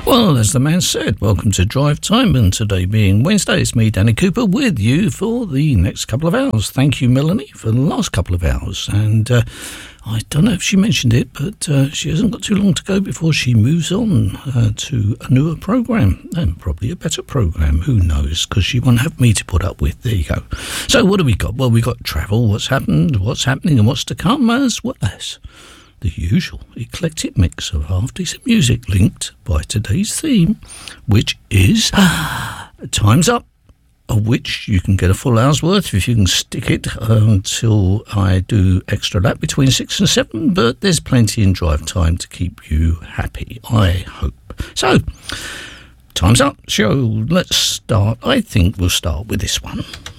Well, as the man said, welcome to Drive Time, and today being Wednesday, it's me, Danny Cooper, with you for the next couple of hours. Thank you, Melanie, for the last couple of hours. And I don't know if she mentioned it, but she hasn't got too long to go before she moves on to a newer programme, and probably a better programme, who knows, because she won't have me to put up with. There you go. So what do we got? Well, we got travel, what's happened, what's happening, and what's to come, as well as the usual eclectic mix of half-decent music linked by today's theme, which is Time's Up, of which you can get a full hour's worth if you can stick it until I do extra lap between 6 and 7, but there's plenty in drive time to keep you happy, I hope. So, Time's Up show, let's start. I think we'll start with this one.